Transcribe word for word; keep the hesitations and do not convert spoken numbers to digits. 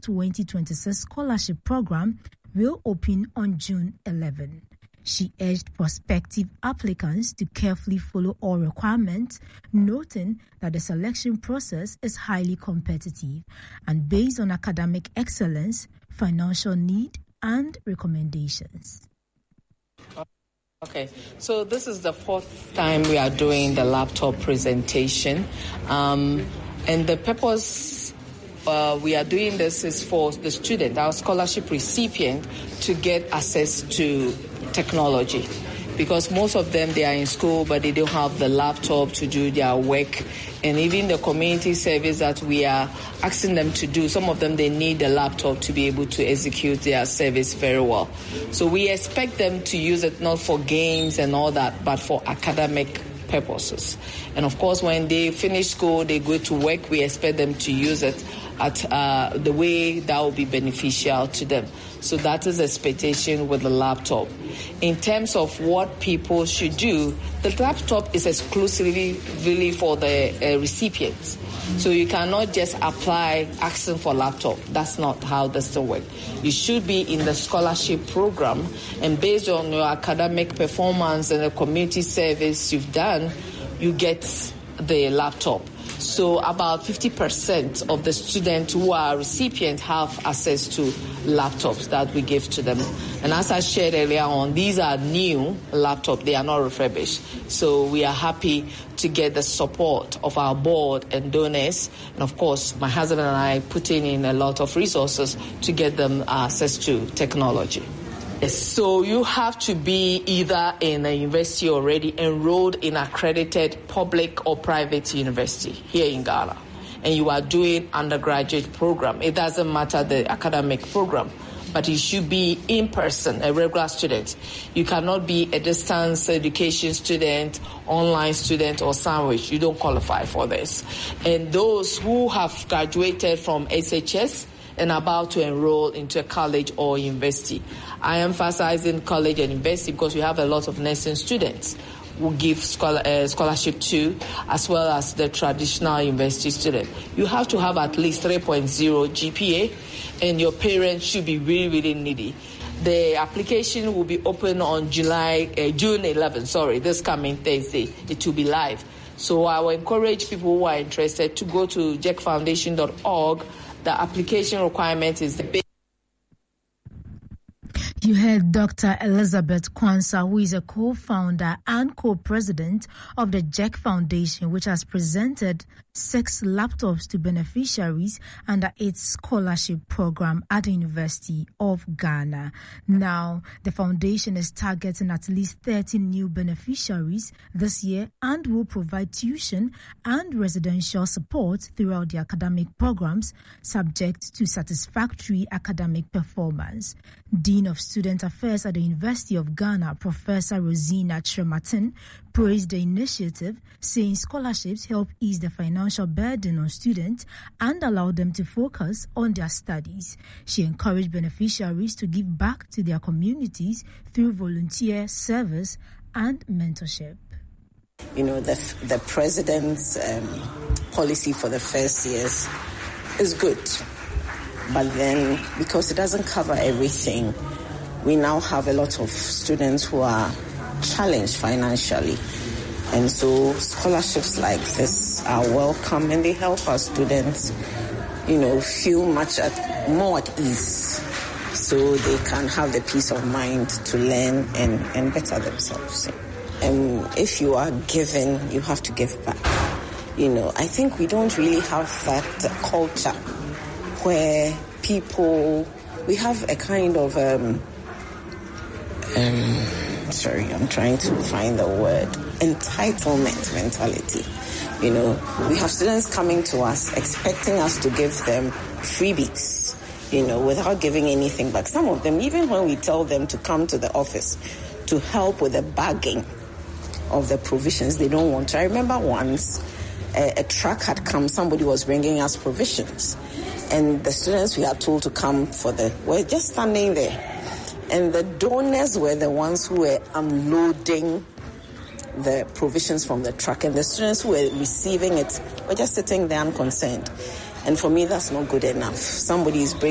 twenty twenty-six scholarship program will open on June eleventh. She urged prospective applicants to carefully follow all requirements, noting that the selection process is highly competitive and based on academic excellence, financial need, and recommendations. Okay, so this is the fourth time we are doing the laptop presentation, um, and the purpose uh, we are doing this is for the student, our scholarship recipient, to get access to technology, because most of them, they are in school but they don't have the laptop to do their work, and even the community service that we are asking them to do, some of them, they need the laptop to be able to execute their service very well. So we expect them to use it not for games and all that, but for academic purposes. And of course, when they finish school, they go to work, we expect them to use it at uh, the way that will be beneficial to them. So that is the expectation with the laptop. In terms of what people should do, the laptop is exclusively really for the uh, recipients. So you cannot just apply asking for laptop. That's not how this will work. You should be in the scholarship program, and based on your academic performance and the community service you've done, you get the laptop. So about fifty percent of the students who are recipients have access to laptops that we give to them. And as I shared earlier on, these are new laptops. They are not refurbished. So we are happy to get the support of our board and donors. And of course, my husband and I putting in a lot of resources to get them access to technology. So you have to be either in a university already enrolled in accredited public or private university here in Ghana, and you are doing undergraduate program. It doesn't matter the academic program, but you should be in person, a regular student. You cannot be a distance education student, online student, or sandwich. You don't qualify for this. And those who have graduated from S H S and about to enroll into a college or university. I emphasize in college and university because we have a lot of nursing students who give scholar, uh, scholarship to, as well as the traditional university student. You have to have at least three point oh G P A, and your parents should be really, really needy. The application will be open on July, uh, June eleventh, sorry, this coming Thursday. It will be live. So I will encourage people who are interested to go to jec foundation dot org. The application requirement is the big. You heard Doctor Elizabeth Kwanzaa, who is a co-founder and co-president of the jec Foundation, which has presented six laptops to beneficiaries under its scholarship program at the University of Ghana. Now, the foundation is targeting at least thirty new beneficiaries this year and will provide tuition and residential support throughout the academic programs, subject to satisfactory academic performance. Dean of Student Affairs at the University of Ghana, Professor Rosina Trematin, praised the initiative, saying scholarships help ease the financial burden on students and allow them to focus on their studies. She encouraged beneficiaries to give back to their communities through volunteer service and mentorship. You know, the the president's um, policy for the first years is good. But then, because it doesn't cover everything, we now have a lot of students who are challenged financially. And so scholarships like this are welcome, and they help our students, you know, feel much at, more at ease, so they can have the peace of mind to learn and, and better themselves. And if you are given, you have to give back. You know, I think we don't really have that culture where people, we have a kind of, um, um, sorry, I'm trying to find the word, entitlement mentality. You know, we have students coming to us expecting us to give them freebies, you know, without giving anything back. Some of them, even when we tell them to come to the office to help with the bagging of the provisions, they don't want to. I remember once a, a truck had come, somebody was bringing us provisions, and the students we had told to come for the, were just standing there. And the donors were the ones who were unloading the provisions from the truck, and the students who were receiving it were just sitting there unconcerned. And for me, that's not good enough. Somebody is bringing